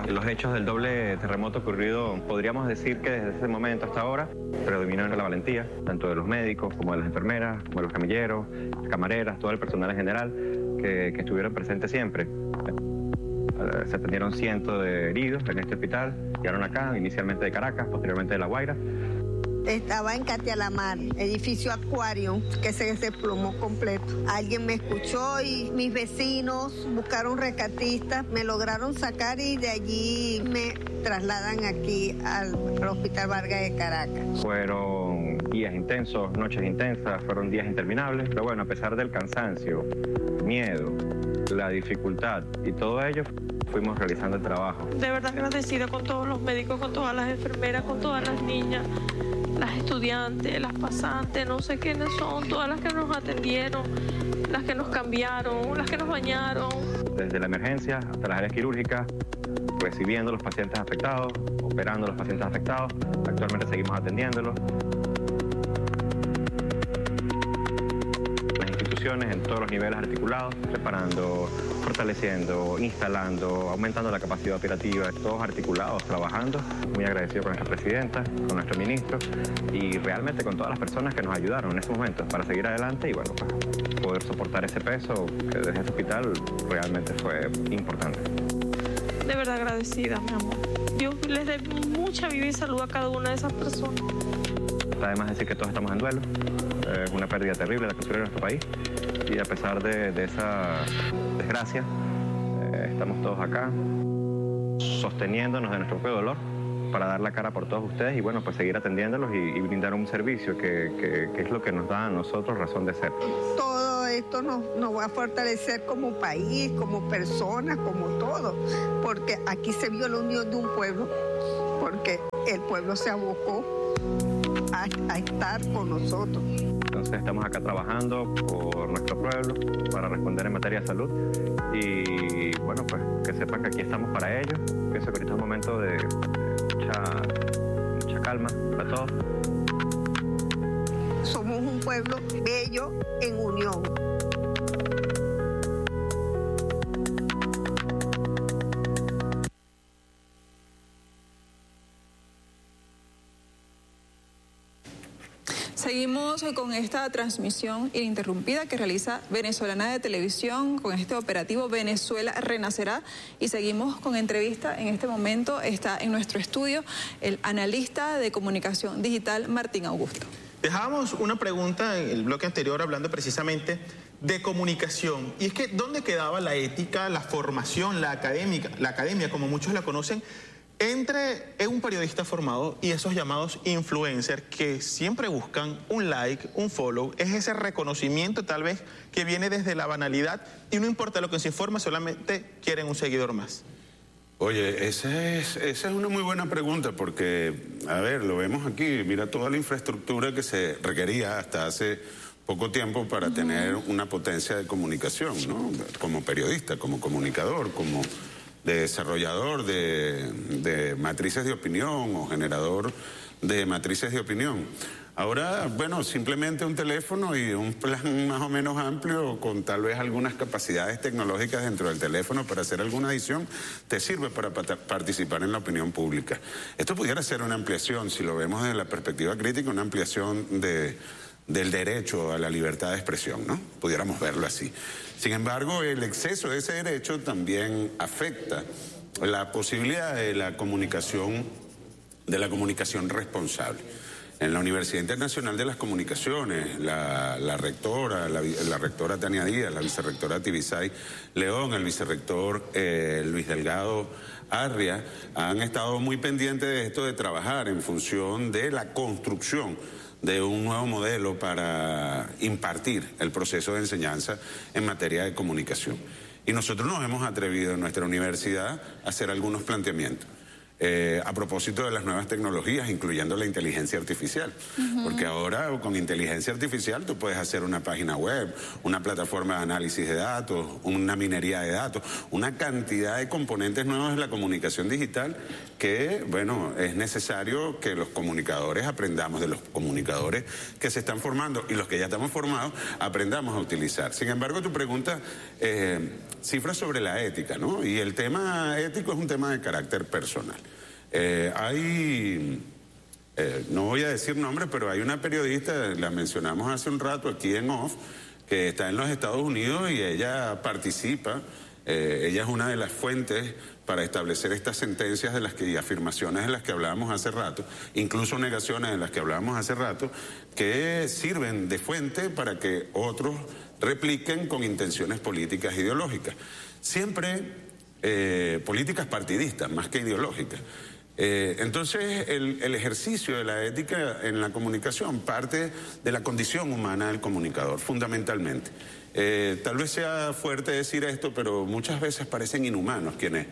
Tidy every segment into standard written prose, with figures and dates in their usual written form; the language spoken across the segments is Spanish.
Los hechos del doble terremoto ocurrido, podríamos decir que desde ese momento hasta ahora, predominó la valentía, tanto de los médicos como de las enfermeras, como de los camilleros, camareras, todo el personal en general, que estuvieron presentes siempre. Se atendieron cientos de heridos en este hospital, llegaron acá, inicialmente de Caracas, posteriormente de La Guaira. Estaba en Catialamar, edificio Acuario, que se desplomó completo. Alguien me escuchó y mis vecinos buscaron rescatistas, me lograron sacar y de allí me trasladan aquí al Hospital Vargas de Caracas. Fueron días intensos, noches intensas, fueron días interminables, pero bueno, a pesar del cansancio, miedo, la dificultad y todo ello, fuimos realizando el trabajo. De verdad agradecida con todos los médicos, con todas las enfermeras, con todas las niñas, las estudiantes, las pasantes, no sé quiénes son, todas las que nos atendieron, las que nos cambiaron, las que nos bañaron. Desde la emergencia hasta las áreas quirúrgicas, recibiendo los pacientes afectados, operando a los pacientes afectados, actualmente seguimos atendiéndolos. Las instituciones en todos los niveles articulados, preparando, fortaleciendo, instalando, aumentando la capacidad operativa, todos articulados, trabajando. Muy agradecido con nuestra presidenta, con nuestro ministro y realmente con todas las personas que nos ayudaron en ese momento para seguir adelante y bueno, pues, poder soportar ese peso que desde este hospital realmente fue importante. De verdad agradecida, mi amor. Dios les dé mucha vida y salud a cada una de esas personas. Además decir que todos estamos en duelo. Es una pérdida terrible la que sufrió nuestro país y a pesar de esa desgracia, estamos todos acá sosteniéndonos de nuestro propio dolor para dar la cara por todos ustedes y bueno, pues seguir atendiéndolos y brindar un servicio que es lo que nos da a nosotros razón de ser. Todo esto nos va a fortalecer como país, como personas, como todo, porque aquí se vio la unión de un pueblo, porque el pueblo se abocó a estar con nosotros. Entonces estamos acá trabajando por nuestro pueblo para responder en materia de salud y bueno, pues que sepan que aquí estamos para ellos. Pienso que ahorita es un momento de mucha calma para todos. Somos un pueblo bello en unión. Seguimos con esta transmisión ininterrumpida que realiza Venezolana de Televisión con este operativo Venezuela Renacerá y seguimos con entrevista. En este momento está en nuestro estudio el analista de comunicación digital Martín Augusto. Dejábamos una pregunta en el bloque anterior hablando precisamente de comunicación y es que ¿dónde quedaba la ética, la formación, la academia como muchos la conocen? Entre un periodista formado y esos llamados influencers que siempre buscan un like, un follow, es ese reconocimiento tal vez que viene desde la banalidad y no importa lo que se informa, solamente quieren un seguidor más. Oye, esa es una muy buena pregunta porque, a ver, lo vemos aquí, mira toda la infraestructura que se requería hasta hace poco tiempo para tener una potencia de comunicación, ¿no? Como periodista, como comunicador, como desarrollador de matrices de opinión o generador de matrices de opinión. Ahora, bueno, simplemente un teléfono y un plan más o menos amplio con tal vez algunas capacidades tecnológicas dentro del teléfono para hacer alguna edición, te sirve para participar en la opinión pública. Esto pudiera ser una ampliación, si lo vemos desde la perspectiva crítica, una ampliación del derecho a la libertad de expresión, ¿no? Pudiéramos verlo así. Sin embargo, el exceso de ese derecho también afecta la posibilidad de la comunicación responsable. En la Universidad Internacional de las Comunicaciones, la rectora Tania Díaz, la vicerrectora Tibisay León, el vicerrector Luis Delgado Arria, han estado muy pendientes de esto, de trabajar en función de la construcción de un nuevo modelo para impartir el proceso de enseñanza en materia de comunicación. Y nosotros nos hemos atrevido en nuestra universidad a hacer algunos planteamientos. a propósito de las nuevas tecnologías, incluyendo la inteligencia artificial. Porque ahora con inteligencia artificial tú puedes hacer una página web, una plataforma de análisis de datos, una minería de datos, una cantidad de componentes nuevos de la comunicación digital que, bueno, es necesario que los comunicadores aprendamos, de los comunicadores que se están formando y los que ya estamos formados, aprendamos a utilizar. Sin embargo, tu pregunta, cifras sobre la ética, ¿no? Y el tema ético es un tema de carácter personal. No voy a decir nombres, pero hay una periodista, la mencionamos hace un rato aquí en Off, que está en los Estados Unidos y ella participa, ella es una de las fuentes para establecer estas sentencias y afirmaciones de las que hablábamos hace rato, incluso negaciones de las que hablábamos hace rato, que sirven de fuente para que otros repliquen con intenciones políticas e ideológicas. Siempre políticas partidistas, más que ideológicas. Entonces, el ejercicio de la ética en la comunicación parte de la condición humana del comunicador, fundamentalmente. Tal vez sea fuerte decir esto, pero muchas veces parecen inhumanos quienes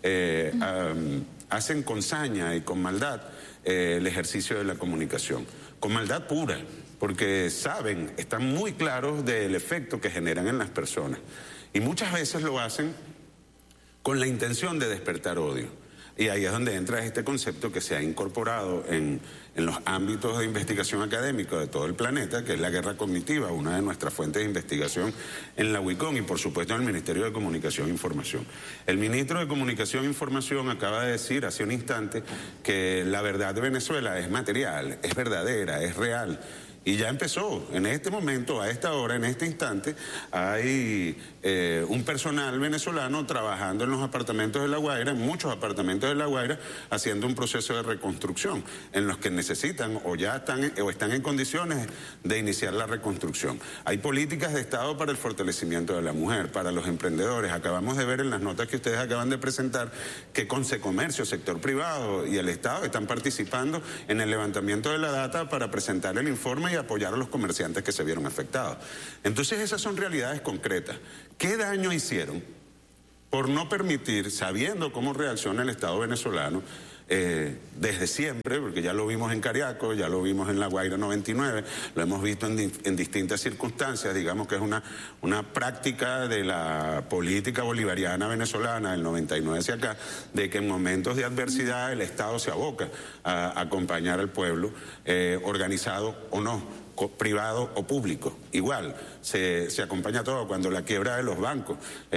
hacen con saña y con maldad el ejercicio de la comunicación. Con maldad pura, porque están muy claros del efecto que generan en las personas. Y muchas veces lo hacen con la intención de despertar odio. Y ahí es donde entra este concepto que se ha incorporado en los ámbitos de investigación académica de todo el planeta, que es la guerra cognitiva, una de nuestras fuentes de investigación en la UICON y por supuesto en el Ministerio de Comunicación e Información. El ministro de Comunicación e Información acaba de decir hace un instante que la verdad de Venezuela es material, es verdadera, es real. Y ya empezó, en este momento, a esta hora, en este instante, hay un personal venezolano trabajando en los apartamentos de La Guaira, en muchos apartamentos de La Guaira, haciendo un proceso de reconstrucción, en los que necesitan o están en condiciones de iniciar la reconstrucción. Hay políticas de Estado para el fortalecimiento de la mujer, para los emprendedores. Acabamos de ver en las notas que ustedes acaban de presentar que Consecomercio, sector privado y el Estado están participando en el levantamiento de la data para presentar el informe y apoyar a los comerciantes que se vieron afectados. Entonces esas son realidades concretas. ¿Qué daño hicieron por no permitir, sabiendo cómo reacciona el Estado venezolano, desde siempre, porque ya lo vimos en Cariaco, ya lo vimos en La Guaira 99, lo hemos visto en distintas circunstancias, digamos que es una práctica de la política bolivariana venezolana del 99 hacia acá, de que en momentos de adversidad el Estado se aboca a acompañar al pueblo, organizado o no, privado o público, igual, se acompaña todo. Cuando la quiebra de los bancos,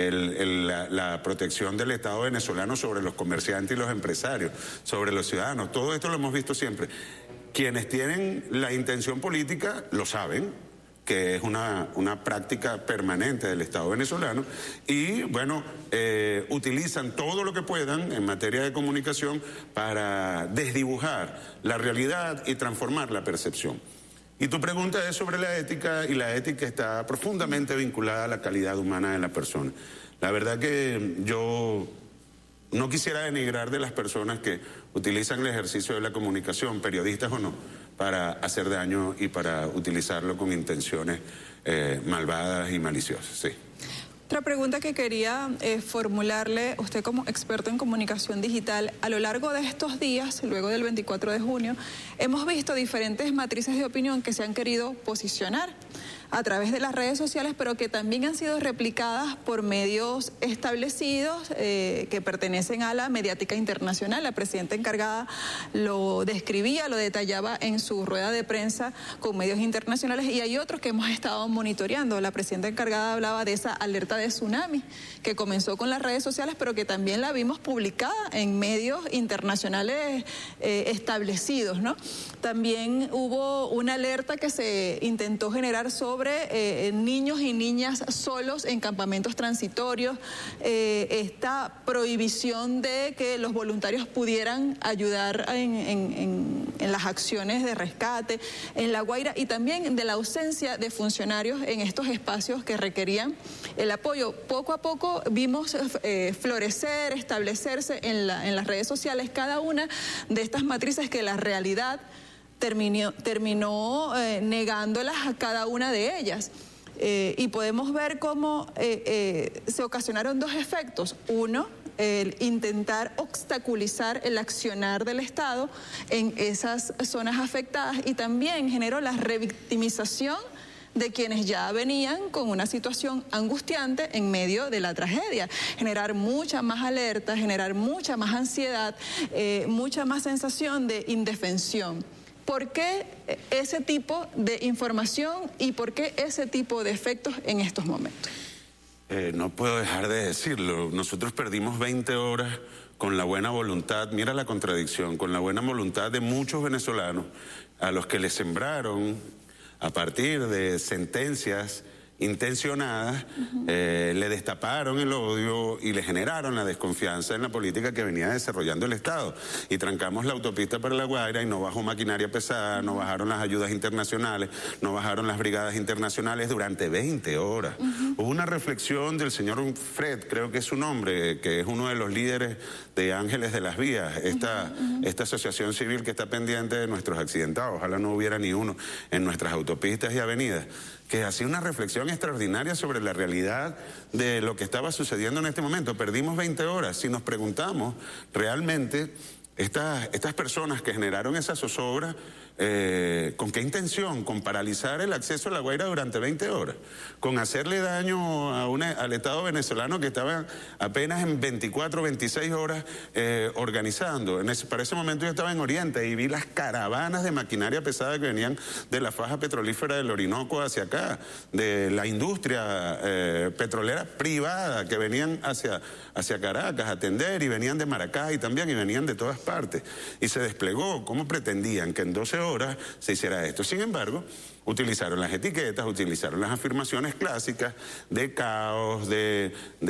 la protección del Estado venezolano sobre los comerciantes y los empresarios, sobre los ciudadanos, todo esto lo hemos visto siempre. Quienes tienen la intención política lo saben, que es una práctica permanente del Estado venezolano, y bueno, utilizan todo lo que puedan en materia de comunicación para desdibujar la realidad y transformar la percepción. Y tu pregunta es sobre la ética, y la ética está profundamente vinculada a la calidad humana de la persona. La verdad que yo no quisiera denigrar de las personas que utilizan el ejercicio de la comunicación, periodistas o no, para hacer daño y para utilizarlo con intenciones malvadas y maliciosas, sí. Otra pregunta que quería formularle, usted como experto en comunicación digital, a lo largo de estos días, luego del 24 de junio, hemos visto diferentes matrices de opinión que se han querido posicionar a través de las redes sociales, pero que también han sido replicadas por medios establecidos que pertenecen a la mediática internacional. La presidenta encargada lo describía, lo detallaba en su rueda de prensa con medios internacionales, y hay otros que hemos estado monitoreando. La presidenta encargada hablaba de esa alerta de tsunami que comenzó con las redes sociales, pero que también la vimos publicada en medios internacionales establecidos, ¿no? También hubo una alerta que se intentó generar sobre niños y niñas solos en campamentos transitorios, esta prohibición de que los voluntarios pudieran ayudar en las acciones de rescate en La Guaira, y también de la ausencia de funcionarios en estos espacios que requerían el apoyo. Poco a poco vimos florecer, establecerse en las redes sociales cada una de estas matrices que la realidad terminó negándolas a cada una de ellas. Y podemos ver cómo se ocasionaron dos efectos. Uno, el intentar obstaculizar el accionar del Estado en esas zonas afectadas, y también generó la revictimización de quienes ya venían con una situación angustiante en medio de la tragedia. Generar mucha más alerta, generar mucha más ansiedad, mucha más sensación de indefensión. ¿Por qué ese tipo de información y por qué ese tipo de efectos en estos momentos? No puedo dejar de decirlo. Nosotros perdimos 20 horas con la buena voluntad, mira la contradicción, con la buena voluntad de muchos venezolanos a los que les sembraron a partir de sentencias intencionadas, le destaparon el odio y le generaron la desconfianza en la política que venía desarrollando el Estado. Y trancamos la autopista para La Guaira y no bajó maquinaria pesada, no bajaron las ayudas internacionales, no bajaron las brigadas internacionales durante 20 horas. Hubo una reflexión del señor Fred, creo que es su nombre, que es uno de los líderes de Ángeles de las Vías, esta asociación civil que está pendiente de nuestros accidentados. Ojalá no hubiera ni uno en nuestras autopistas y avenidas, que hacía una reflexión extraordinaria sobre la realidad de lo que estaba sucediendo en este momento. Perdimos 20 horas. Si nos preguntamos realmente, estas personas que generaron esa zozobra, ¿con qué intención? Con paralizar el acceso a La Guaira durante 20 horas, con hacerle daño al Estado venezolano que estaba apenas en 24, 26 horas organizando. Para ese momento yo estaba en Oriente y vi las caravanas de maquinaria pesada que venían de la faja petrolífera del Orinoco hacia acá, de la industria petrolera privada que venían hacia Caracas a atender, y venían de Maracay también, y venían de todas partes. Y se desplegó. ¿Cómo pretendían que en 12 horas se hiciera esto? Sin embargo, utilizaron las etiquetas, utilizaron las afirmaciones clásicas de caos, de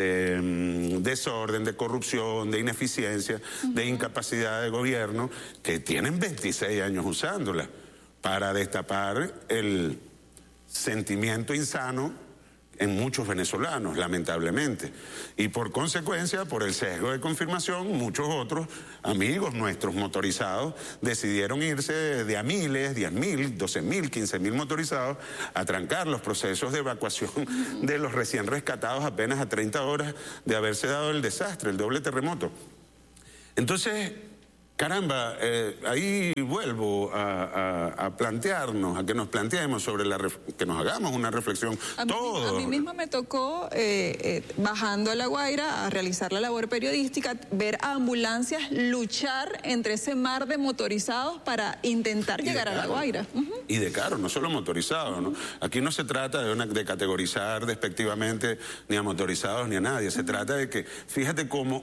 desorden, de corrupción, de ineficiencia, de incapacidad de gobierno, que tienen 26 años usándola para destapar el sentimiento insano en muchos venezolanos, lamentablemente. Y por consecuencia, por el sesgo de confirmación, muchos otros amigos nuestros motorizados decidieron irse de a miles, 10.000, 12.000, 15.000 motorizados a trancar los procesos de evacuación de los recién rescatados apenas a 30 horas de haberse dado el desastre, el doble terremoto. Entonces, caramba, ahí vuelvo a plantearnos, a que nos planteemos sobre que nos hagamos una reflexión. A mí misma me tocó, bajando a La Guaira, a realizar la labor periodística, ver a ambulancias luchar entre ese mar de motorizados para intentar llegar a La Guaira. Y de carro, no solo motorizados, ¿no? Aquí no se trata de categorizar despectivamente ni a motorizados ni a nadie. Se trata de que, fíjate cómo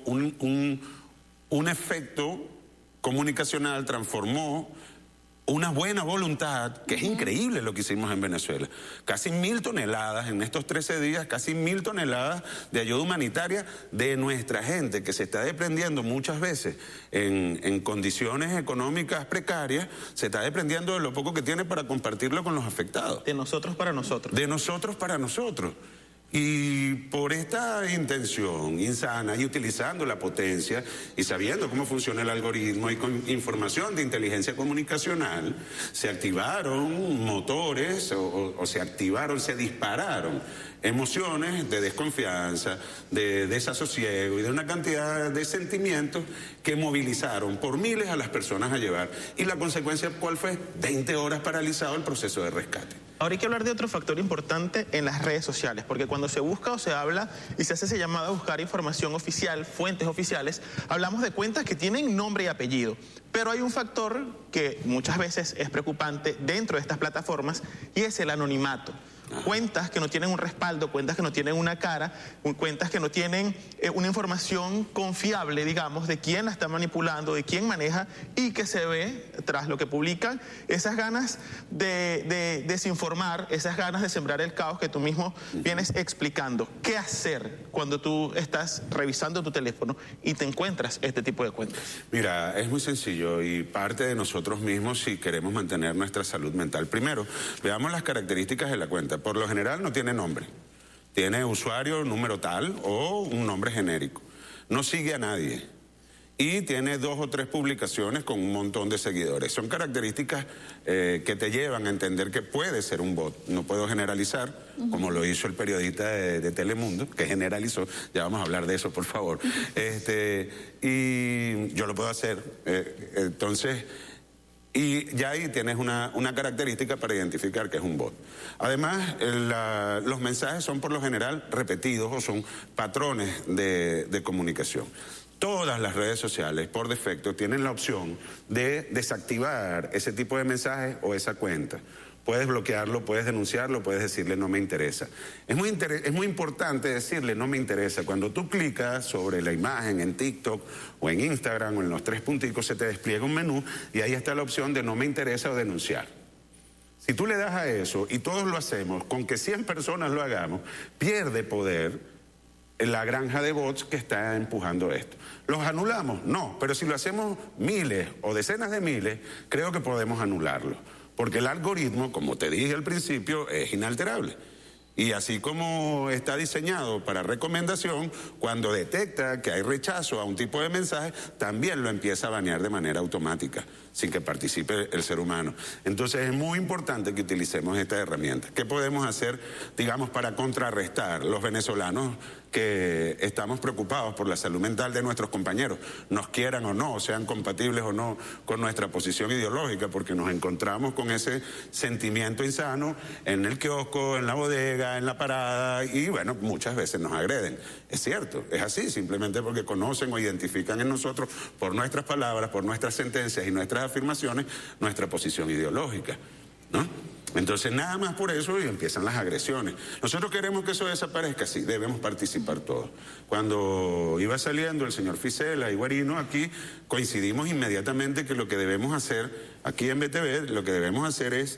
un efecto comunicacional transformó una buena voluntad, que es increíble lo que hicimos en Venezuela. Casi 1.000 toneladas en estos 13 días, casi 1.000 toneladas de ayuda humanitaria de nuestra gente, que se está desprendiendo muchas veces en condiciones económicas precarias, se está desprendiendo de lo poco que tiene para compartirlo con los afectados. De nosotros para nosotros. De nosotros para nosotros. Y por esta intención insana, y utilizando la potencia y sabiendo cómo funciona el algoritmo, y con información de inteligencia comunicacional, se activaron motores o se dispararon emociones de desconfianza, de desasosiego y de una cantidad de sentimientos que movilizaron por miles a las personas a llevar. Y la consecuencia, ¿cuál fue? 20 horas paralizado el proceso de rescate. Ahora hay que hablar de otro factor importante en las redes sociales, porque cuando se busca o se habla y se hace ese llamado a buscar información oficial, fuentes oficiales, hablamos de cuentas que tienen nombre y apellido. Pero hay un factor que muchas veces es preocupante dentro de estas plataformas, y es el anonimato. Cuentas que no tienen un respaldo, cuentas que no tienen una cara, cuentas que no tienen una información confiable, digamos, de quién la está manipulando, de quién maneja, y que se ve, tras lo que publican, esas ganas de desinformar, esas ganas de sembrar el caos que tú mismo vienes explicando. ¿Qué hacer cuando tú estás revisando tu teléfono y te encuentras este tipo de cuentas? Mira, es muy sencillo, y parte de nosotros mismos si queremos mantener nuestra salud mental. Primero, veamos las características de la cuenta. Por lo general no tiene nombre, tiene usuario, número tal o un nombre genérico. No sigue a nadie y tiene 2 o 3 publicaciones con un montón de seguidores. Son características que te llevan a entender que puede ser un bot. No puedo generalizar, como lo hizo el periodista de Telemundo, que generalizó. Ya vamos a hablar de eso, por favor. Y yo lo puedo hacer. Entonces, y ya ahí tienes una característica para identificar que es un bot. Además, los mensajes son por lo general repetidos o son patrones de comunicación. Todas las redes sociales, por defecto, tienen la opción de desactivar ese tipo de mensajes o esa cuenta. Puedes bloquearlo, puedes denunciarlo, puedes decirle no me interesa. Es muy importante decirle no me interesa. Cuando tú clicas sobre la imagen en TikTok o en Instagram o en los 3 punticos, se te despliega un menú y ahí está la opción de no me interesa o denunciar. Si tú le das a eso, y todos lo hacemos, con que 100 personas lo hagamos, pierde poder la granja de bots que está empujando esto. ¿Los anulamos? No, pero si lo hacemos miles o decenas de miles, creo que podemos anularlo. Porque el algoritmo, como te dije al principio, es inalterable. Y así como está diseñado para recomendación, cuando detecta que hay rechazo a un tipo de mensaje, también lo empieza a banear de manera automática, sin que participe el ser humano. Entonces es muy importante que utilicemos esta herramienta. ¿Qué podemos hacer, digamos, para contrarrestar? Los venezolanos que estamos preocupados por la salud mental de nuestros compañeros, nos quieran o no, sean compatibles o no con nuestra posición ideológica, porque nos encontramos con ese sentimiento insano en el kiosco, en la bodega, en la parada, y bueno, muchas veces nos agreden. Es cierto, es así, simplemente porque conocen o identifican en nosotros, por nuestras palabras, por nuestras sentencias y nuestras afirmaciones, nuestra posición ideológica, ¿no? Entonces nada más por eso y empiezan las agresiones. Nosotros queremos que eso desaparezca, sí, debemos participar todos. Cuando iba saliendo el señor Ficela y Guarino aquí, coincidimos inmediatamente que lo que debemos hacer aquí en BTV, lo que debemos hacer es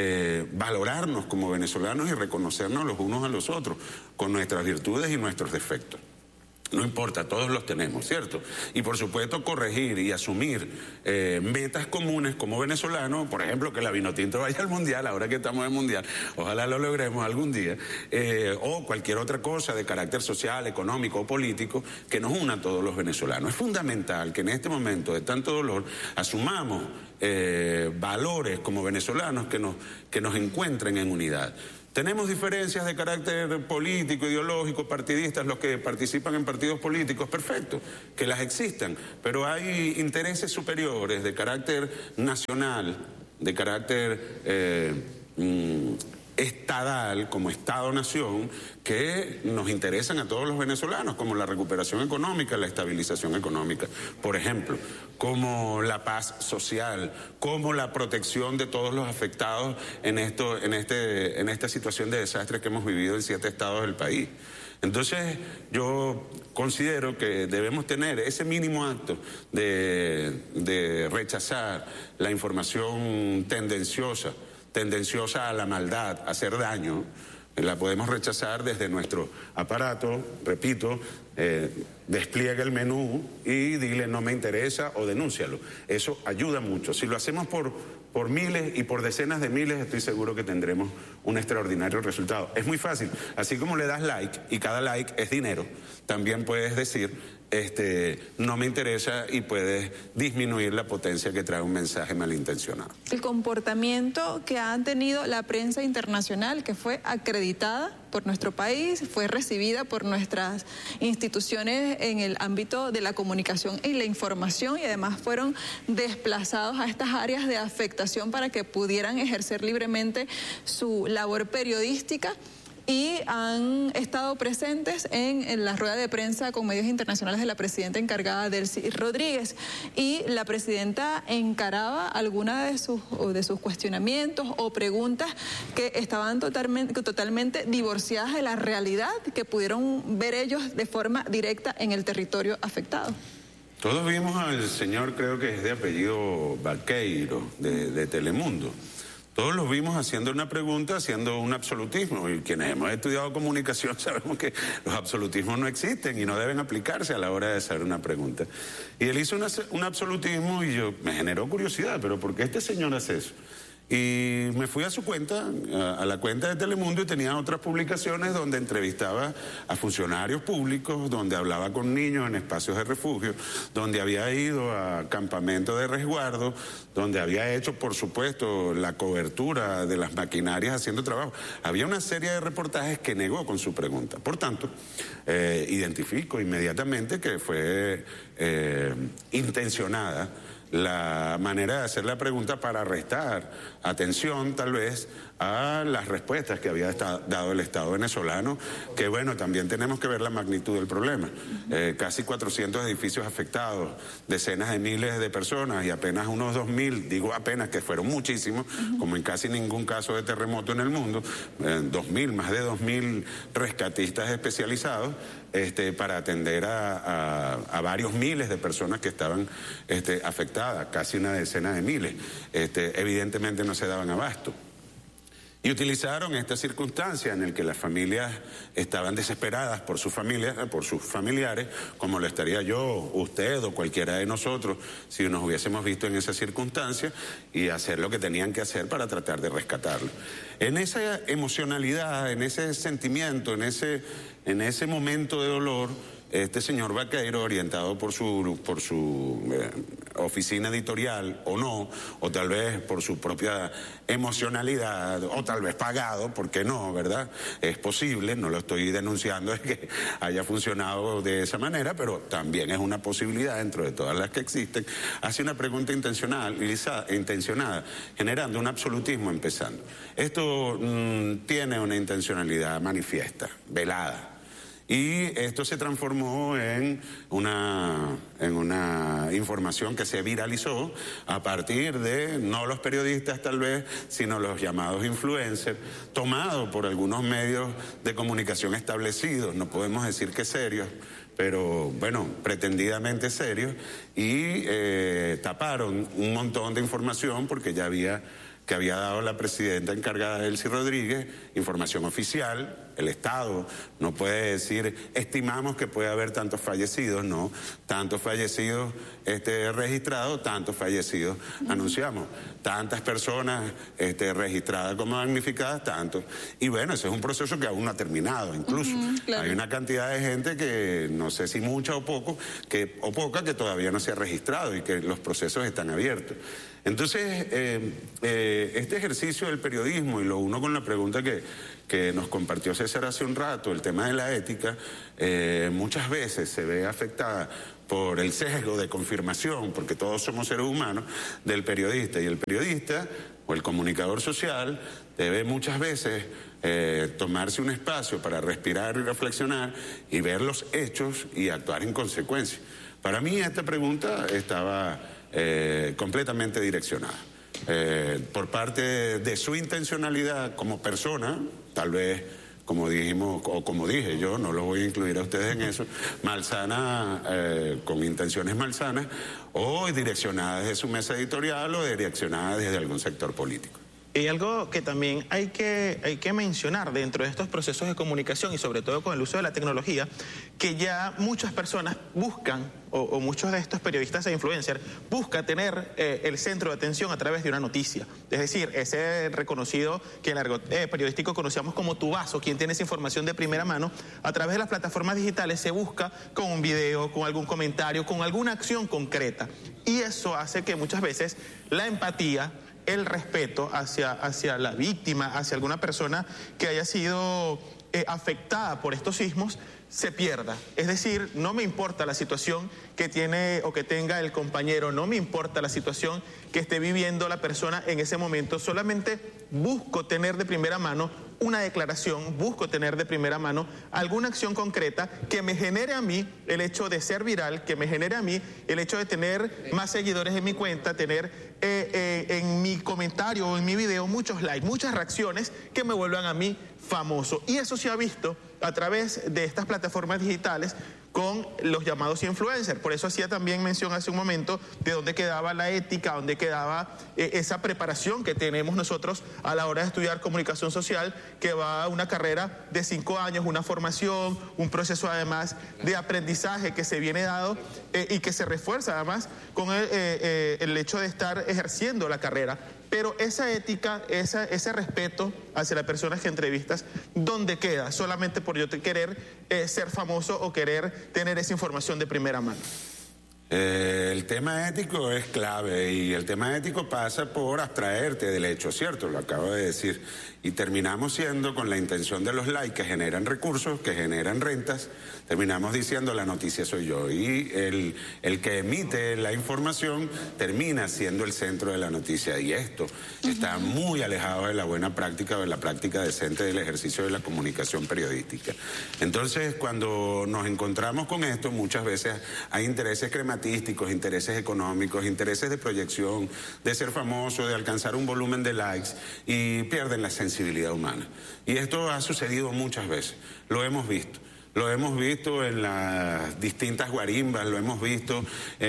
valorarnos como venezolanos y reconocernos los unos a los otros, con nuestras virtudes y nuestros defectos. No importa, todos los tenemos, ¿cierto? Y por supuesto corregir y asumir metas comunes como venezolanos, por ejemplo, que la Vinotinto vaya al Mundial, ahora que estamos en Mundial, ojalá lo logremos algún día, o cualquier otra cosa de carácter social, económico o político que nos una a todos los venezolanos. Es fundamental que en este momento de tanto dolor asumamos valores como venezolanos que nos encuentren en unidad. Tenemos diferencias de carácter político, ideológico, partidistas, los que participan en partidos políticos, perfecto, que las existan, pero hay intereses superiores de carácter nacional, de carácter estadal, como Estado-Nación, que nos interesan a todos los venezolanos, como la recuperación económica, la estabilización económica, por ejemplo, como la paz social, como la protección de todos los afectados en esta situación de desastre que hemos vivido en 7 estados del país. Entonces, yo considero que debemos tener ese mínimo acto de rechazar la información tendenciosa a la maldad, a hacer daño. La podemos rechazar desde nuestro aparato, repito, despliega el menú y dile no me interesa o denúncialo. Eso ayuda mucho. Si lo hacemos por miles y por decenas de miles, estoy seguro que tendremos un extraordinario resultado. Es muy fácil. Así como le das like y cada like es dinero, también puedes decir no me interesa y puedes disminuir la potencia que trae un mensaje malintencionado. El comportamiento que ha tenido la prensa internacional, que fue acreditada por nuestro país, fue recibida por nuestras instituciones en el ámbito de la comunicación y la información, y además fueron desplazados a estas áreas de afectación para que pudieran ejercer libremente su labor periodística. Y han estado presentes en la rueda de prensa con medios internacionales de la presidenta encargada, Delcy Rodríguez. Y la presidenta encaraba alguna de sus cuestionamientos o preguntas que estaban totalmente divorciadas de la realidad que pudieron ver ellos de forma directa en el territorio afectado. Todos vimos al señor, creo que es de apellido Vaqueiro, de Telemundo. Todos los vimos haciendo una pregunta, haciendo un absolutismo, y quienes hemos estudiado comunicación sabemos que los absolutismos no existen y no deben aplicarse a la hora de hacer una pregunta. Y él hizo un absolutismo y me generó curiosidad, pero ¿por qué este señor hace eso? Y me fui a su cuenta, a la cuenta de Telemundo, y tenía otras publicaciones donde entrevistaba a funcionarios públicos, donde hablaba con niños en espacios de refugio, donde había ido a campamentos de resguardo, donde había hecho, por supuesto, la cobertura de las maquinarias haciendo trabajo. Había una serie de reportajes que negó con su pregunta. Por tanto, identifico inmediatamente que fue intencionada la manera de hacer la pregunta para restar atención, tal vez, a las respuestas que había dado el Estado venezolano, que bueno, también tenemos que ver la magnitud del problema. Casi 400 edificios afectados, decenas de miles de personas y apenas unos 2.000, digo apenas que fueron muchísimos, como en casi ningún caso de terremoto en el mundo, 2.000, más de 2.000 rescatistas especializados, para atender a varios miles de personas que estaban afectadas, casi una decena de miles. Evidentemente no se daban abasto. Y utilizaron esta circunstancia en la que las familias estaban desesperadas por sus familias, por sus familiares, como lo estaría yo, usted o cualquiera de nosotros si nos hubiésemos visto en esa circunstancia, y hacer lo que tenían que hacer para tratar de rescatarlo. En esa emocionalidad, en ese sentimiento, en ese momento de dolor, este señor Baqueiro, orientado por su oficina editorial o no, o tal vez por su propia emocionalidad, o tal vez pagado, ¿por qué no, verdad? Es posible, no lo estoy denunciando, es que haya funcionado de esa manera, pero también es una posibilidad dentro de todas las que existen. Hace una pregunta intencionada, generando un absolutismo empezando. Esto tiene una intencionalidad manifiesta, velada. Y esto se transformó en una información que se viralizó a partir de, no los periodistas tal vez, sino los llamados influencers, tomados por algunos medios de comunicación establecidos, no podemos decir que serios, pero bueno, pretendidamente serios, y taparon un montón de información porque ya que había dado la presidenta encargada, Delcy Rodríguez, información oficial. El Estado no puede decir, estimamos que puede haber tantos fallecidos, no, tantos fallecidos registrados, tantos fallecidos anunciamos, tantas personas registradas como damnificadas, tantos. Y bueno, ese es un proceso que aún no ha terminado, incluso. Claro. Hay una cantidad de gente que, no sé si mucha o poca, que todavía no se ha registrado y que los procesos están abiertos. Entonces, este ejercicio del periodismo, y lo uno con la pregunta que nos compartió César hace un rato, el tema de la ética, muchas veces se ve afectada por el sesgo de confirmación, porque todos somos seres humanos, del periodista. Y el periodista o el comunicador social debe muchas veces tomarse un espacio para respirar y reflexionar y ver los hechos y actuar en consecuencia. Para mí esta pregunta estaba completamente direccionada. Por parte de su intencionalidad como persona, tal vez, como dijimos, o como dije yo, no lo voy a incluir a ustedes en eso, malsana, con intenciones malsanas, o direccionada desde su mesa editorial o direccionada desde algún sector político. Y algo que también hay que mencionar dentro de estos procesos de comunicación, y sobre todo con el uso de la tecnología, que ya muchas personas buscan, o muchos de estos periodistas e influencers, buscan tener el centro de atención a través de una noticia. Es decir, ese reconocido que en el argot periodístico conocíamos como tubazo, quien tiene esa información de primera mano, a través de las plataformas digitales se busca con un video, con algún comentario, con alguna acción concreta. Y eso hace que muchas veces la empatía, el respeto hacia la víctima, hacia alguna persona que haya sido afectada por estos sismos, se pierda. Es decir, no me importa la situación que tiene o que tenga el compañero, no me importa la situación que esté viviendo la persona en ese momento, solamente busco tener de primera mano una declaración, busco tener de primera mano alguna acción concreta que me genere a mí el hecho de ser viral, que me genere a mí el hecho de tener más seguidores en mi cuenta, tener en mi comentario o en mi video muchos likes, muchas reacciones que me vuelvan a mí famoso. Y eso se ha visto a través de estas plataformas digitales con los llamados influencers. Por eso hacía también mención hace un momento de dónde quedaba la ética, dónde quedaba esa preparación que tenemos nosotros a la hora de estudiar comunicación social, que va a una carrera de 5 años, una formación, un proceso además de aprendizaje que se viene dado y que se refuerza además con el hecho de estar ejerciendo la carrera. Pero esa ética, ese respeto hacia las personas que entrevistas, ¿dónde queda? Solamente por yo querer ser famoso o querer tener esa información de primera mano. El tema ético es clave y el tema ético pasa por abstraerte del hecho, ¿cierto? Lo acabo de decir. Y terminamos siendo, con la intención de los likes que generan recursos, que generan rentas, terminamos diciendo la noticia soy yo. Y el que emite la información termina siendo el centro de la noticia. Y esto está muy alejado de la buena práctica o de la práctica decente del ejercicio de la comunicación periodística. Entonces, cuando nos encontramos con esto, muchas veces hay intereses crematísticos, intereses económicos, intereses de proyección, de ser famoso, de alcanzar un volumen de likes, y pierden la sensibilidad humana. Y esto ha sucedido muchas veces, lo hemos visto. Lo hemos visto en las distintas guarimbas, lo hemos visto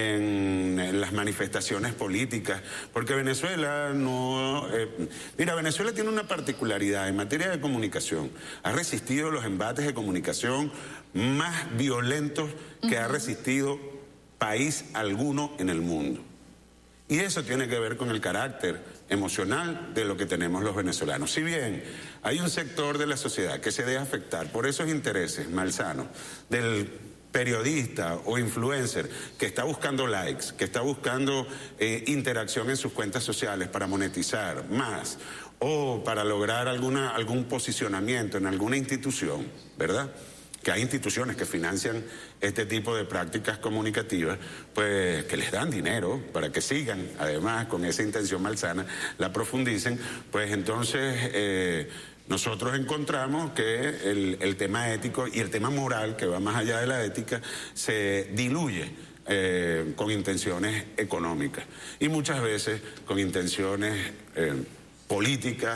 en las manifestaciones políticas, porque Venezuela no... mira, Venezuela tiene una particularidad en materia de comunicación. Ha resistido los embates de comunicación más violentos que ha resistido país alguno en el mundo. Y eso tiene que ver con el carácter emocional de lo que tenemos los venezolanos. Si bien hay un sector de la sociedad que se deja afectar por esos intereses malsanos del periodista o influencer que está buscando likes, que está buscando interacción en sus cuentas sociales para monetizar más o para lograr algún posicionamiento en alguna institución, ¿verdad?, que hay instituciones que financian este tipo de prácticas comunicativas, pues que les dan dinero para que sigan, además, con esa intención malsana, la profundicen, pues entonces nosotros encontramos que el tema ético y el tema moral, que va más allá de la ética, se diluye con intenciones económicas y muchas veces con intenciones políticas,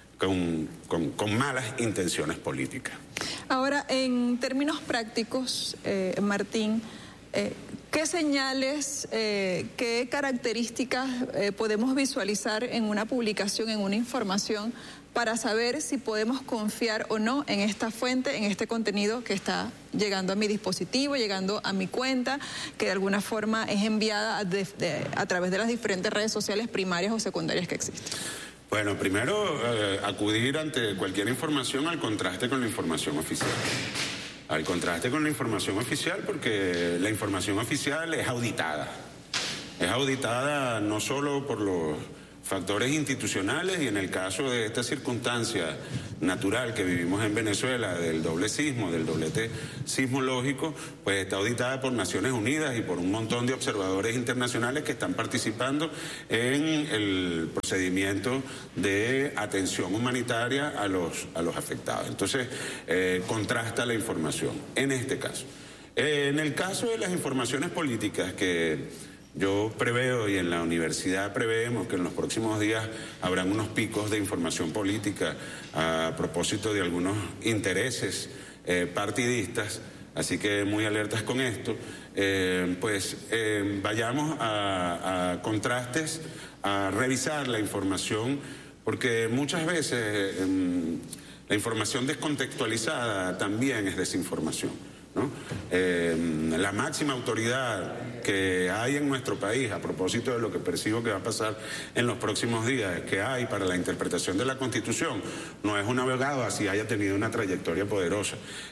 con malas intenciones políticas. Ahora, en términos prácticos, Martín, ¿qué señales, qué características podemos visualizar en una publicación, en una información, para saber si podemos confiar o no en esta fuente, en este contenido que está llegando a mi dispositivo, llegando a mi cuenta, que de alguna forma es enviada a través de las diferentes redes sociales primarias o secundarias que existen? Bueno, primero acudir ante cualquier información al contraste con la información oficial. Al contraste con la información oficial, porque la información oficial es auditada. Es auditada no solo por los factores institucionales, y en el caso de esta circunstancia natural que vivimos en Venezuela, del doble sismo, del doblete sismológico, pues está auditada por Naciones Unidas y por un montón de observadores internacionales que están participando en el procedimiento de atención humanitaria a los afectados. Entonces, contrasta la información en este caso. En el caso de las informaciones políticas que yo preveo, y en la universidad preveemos, que en los próximos días habrán unos picos de información política a propósito de algunos intereses partidistas, así que muy alertas con esto, vayamos a contrastes, a revisar la información, porque muchas veces la información descontextualizada también es desinformación, ¿no? La máxima autoridad que hay en nuestro país, a propósito de lo que percibo que va a pasar en los próximos días, que hay para la interpretación de la Constitución, no es un abogado así haya tenido una trayectoria poderosa,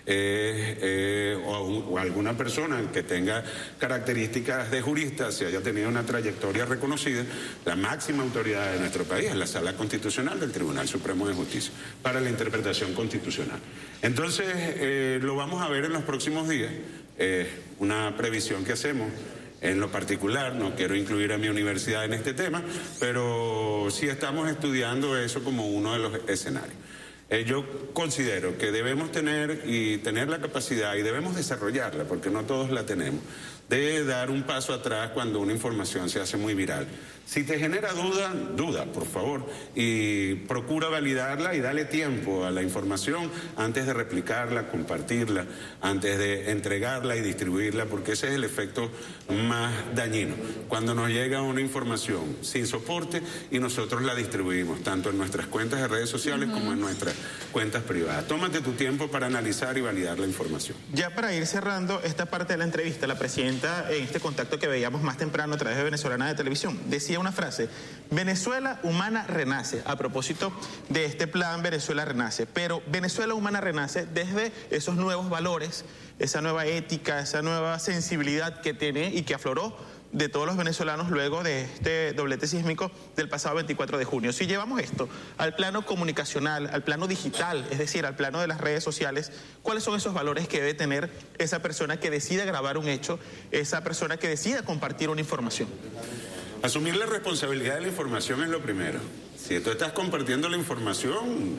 o alguna persona que tenga características de jurista, si haya tenido una trayectoria reconocida. La máxima autoridad de nuestro país es la Sala Constitucional del Tribunal Supremo de Justicia para la interpretación constitucional. Entonces, lo vamos a ver en los próximos días, una previsión que hacemos. En lo particular, no quiero incluir a mi universidad en este tema, pero sí estamos estudiando eso como uno de los escenarios. Yo considero que debemos tener la capacidad, y debemos desarrollarla, porque no todos la tenemos, de dar un paso atrás cuando una información se hace muy viral. Si te genera duda, por favor, y procura validarla y dale tiempo a la información antes de replicarla, compartirla, antes de entregarla y distribuirla, porque ese es el efecto más dañino. Cuando nos llega una información sin soporte y nosotros la distribuimos, tanto en nuestras cuentas de redes sociales como en nuestras cuentas privadas. Tómate tu tiempo para analizar y validar la información. Ya para ir cerrando esta parte de la entrevista, la presidenta presidenta en este contacto que veíamos más temprano a través de Venezolana de Televisión. Decía una frase: Venezuela Humana renace, a propósito de este plan Venezuela Renace. Pero Venezuela Humana renace desde esos nuevos valores, esa nueva ética, esa nueva sensibilidad que tiene y que afloró de todos los venezolanos luego de este doblete sísmico del pasado 24 de junio. Si llevamos esto al plano comunicacional, al plano digital, es decir, al plano de las redes sociales, ¿cuáles son esos valores que debe tener esa persona que decida grabar un hecho, esa persona que decida compartir una información? Asumir la responsabilidad de la información es lo primero. Si tú estás compartiendo la información,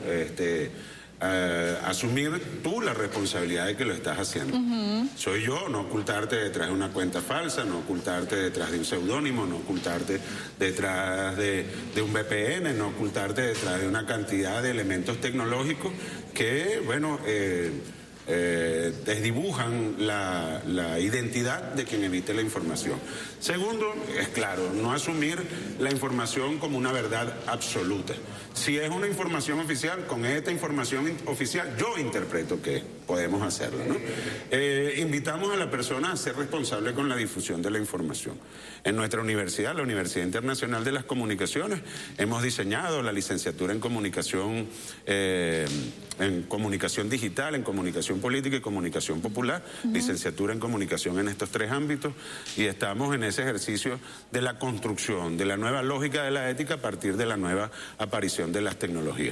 asumir tú la responsabilidad de que lo estás haciendo. Soy yo, no ocultarte detrás de una cuenta falsa, no ocultarte detrás de un seudónimo, no ocultarte detrás de un VPN, no ocultarte detrás de una cantidad de elementos tecnológicos que, bueno, desdibujan la identidad de quien emite la información. Segundo, es claro, no asumir la información como una verdad absoluta. Si es una información oficial, con esta información oficial yo interpreto que podemos hacerlo, ¿no? Invitamos a la persona a ser responsable con la difusión de la información. En nuestra universidad, la Universidad Internacional de las Comunicaciones, hemos diseñado la licenciatura en comunicación digital, en comunicación política y comunicación popular, licenciatura en comunicación en estos tres ámbitos, y estamos en ese ejercicio de la construcción de la nueva lógica de la ética a partir de la nueva aparición de las tecnologías.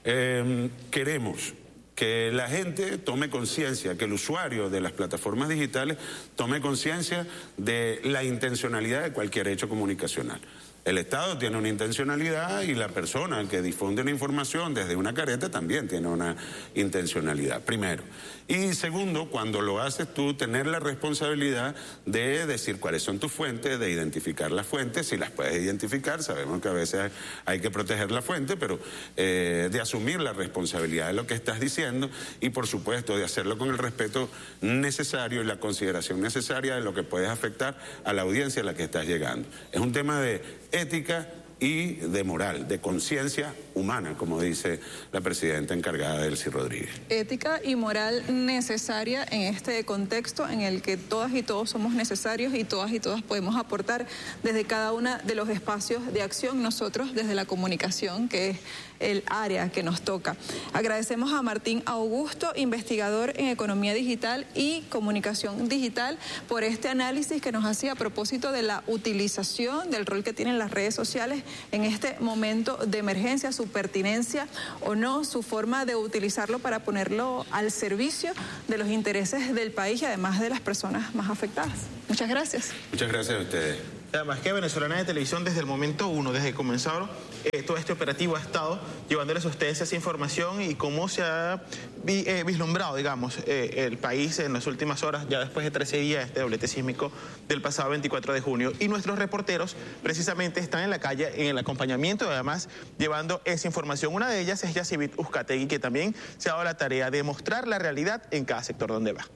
Queremos que la gente tome conciencia, que el usuario de las plataformas digitales tome conciencia de la intencionalidad de cualquier hecho comunicacional. El Estado tiene una intencionalidad y la persona que difunde una información desde una careta también tiene una intencionalidad, primero. Y segundo, cuando lo haces tú, tener la responsabilidad de decir cuáles son tus fuentes, de identificar las fuentes, si las puedes identificar, sabemos que a veces hay que proteger la fuente, pero de asumir la responsabilidad de lo que estás diciendo y, por supuesto, de hacerlo con el respeto necesario y la consideración necesaria de lo que puedes afectar a la audiencia a la que estás llegando. Es un tema de ética y de moral, de conciencia humana, como dice la presidenta encargada, Delcy Rodríguez. Ética y moral necesaria en este contexto en el que todas y todos somos necesarios y todas podemos aportar desde cada uno de los espacios de acción, nosotros desde la comunicación, que es el área que nos toca. Agradecemos a Martín Augusto, investigador en economía digital y comunicación digital, por este análisis que nos hacía a propósito de la utilización del rol que tienen las redes sociales en este momento de emergencia, su pertinencia o no, su forma de utilizarlo para ponerlo al servicio de los intereses del país y además de las personas más afectadas. Muchas gracias. Muchas gracias a ustedes. Además que Venezolana de Televisión desde el momento uno, desde que comenzaron todo este operativo, ha estado llevándoles a ustedes esa información y cómo se ha vislumbrado, digamos, el país en las últimas horas, ya después de 13 días, este doblete sísmico del pasado 24 de junio. Y nuestros reporteros precisamente están en la calle, en el acompañamiento, además, llevando esa información. Una de ellas es Yacivit Uzcategui, que también se ha dado la tarea de mostrar la realidad en cada sector donde va.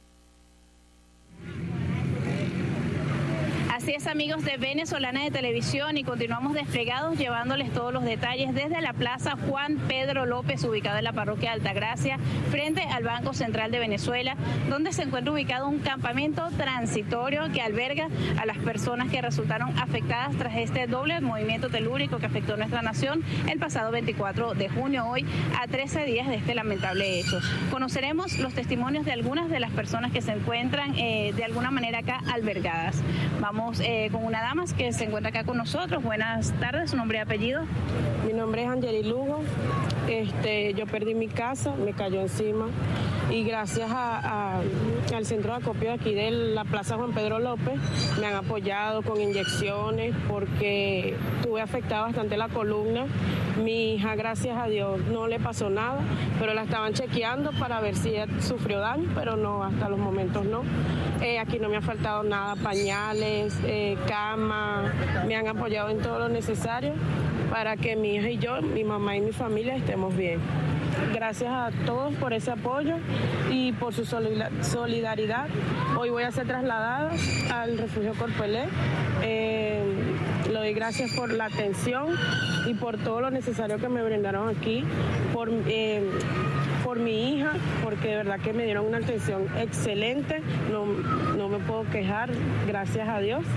Así es, amigos de Venezolana de Televisión, y continuamos desplegados llevándoles todos los detalles desde la Plaza Juan Pedro López, ubicada en la parroquia de Altagracia, frente al Banco Central de Venezuela, donde se encuentra ubicado un campamento transitorio que alberga a las personas que resultaron afectadas tras este doble movimiento telúrico que afectó a nuestra nación el pasado 24 de junio, hoy a 13 días de este lamentable hecho. Conoceremos los testimonios de algunas de las personas que se encuentran de alguna manera acá albergadas. Vamos con una dama que se encuentra acá con nosotros. Buenas tardes, su nombre y apellido. Mi nombre es Angeli Lugo. Yo perdí mi casa, me cayó encima, y gracias al centro de acopio de aquí de la Plaza Juan Pedro López me han apoyado con inyecciones porque tuve afectada bastante la columna. Mi hija, gracias a Dios, no le pasó nada, pero la estaban chequeando para ver si ella sufrió daño, pero no, hasta los momentos no. Aquí no me ha faltado nada, pañales, cama, me han apoyado en todo lo necesario para que mi hija y yo, mi mamá y mi familia estemos bien. Gracias a todos por ese apoyo y por su solidaridad. Hoy voy a ser trasladada al refugio Corpelé. Le doy gracias por la atención y por todo lo necesario que me brindaron aquí, por por mi hija, porque de verdad que me dieron una atención excelente, no me puedo quejar, gracias a Dios.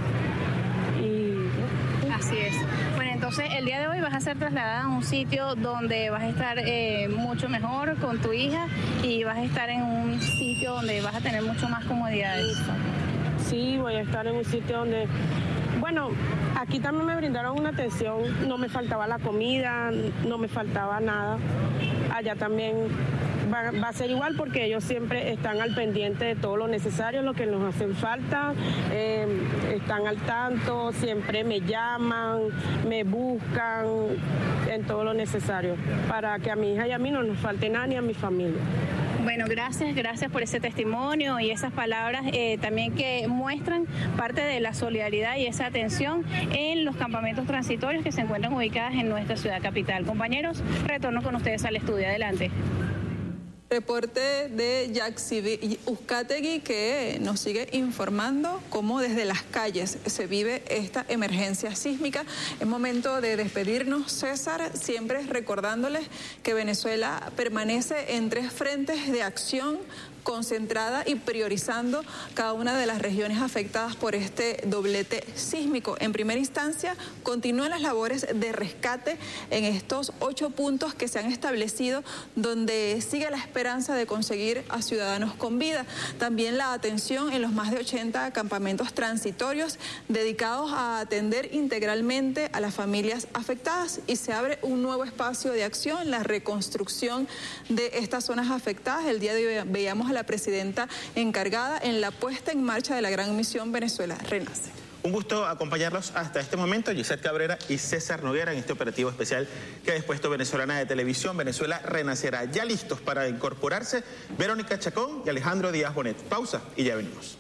Así es. Bueno, entonces el día de hoy vas a ser trasladada a un sitio donde vas a estar mucho mejor con tu hija y vas a estar en un sitio donde vas a tener mucho más comodidades. Sí, voy a estar en un sitio donde, bueno, aquí también me brindaron una atención, no me faltaba la comida, no me faltaba nada. Allá también va a ser igual porque ellos siempre están al pendiente de todo lo necesario, lo que nos hacen falta, están al tanto, siempre me llaman, me buscan en todo lo necesario para que a mi hija y a mí no nos falte nada ni a mi familia. Bueno, gracias por ese testimonio y esas palabras también que muestran parte de la solidaridad y esa atención en los campamentos transitorios que se encuentran ubicados en nuestra ciudad capital. Compañeros, retorno con ustedes al estudio. Adelante. Reporte de Yaxi Uzcategui, que nos sigue informando cómo desde las calles se vive esta emergencia sísmica. Es momento de despedirnos, César, siempre recordándoles que Venezuela permanece en 3 frentes de acción concentrada y priorizando cada una de las regiones afectadas por este doblete sísmico. En primera instancia, continúan las labores de rescate en estos 8 puntos que se han establecido, donde sigue la esperanza de conseguir a ciudadanos con vida. También la atención en los más de 80 campamentos transitorios dedicados a atender integralmente a las familias afectadas, y se abre un nuevo espacio de acción, la reconstrucción de estas zonas afectadas. El día de hoy veíamos a la presidenta encargada en la puesta en marcha de la gran misión Venezuela Renace. Un gusto acompañarlos hasta este momento, Gisette Cabrera y César Noguera, en este operativo especial que ha dispuesto Venezolana de Televisión. Venezuela Renacerá. Ya listos para incorporarse Verónica Chacón y Alejandro Díaz Bonet. Pausa y ya venimos.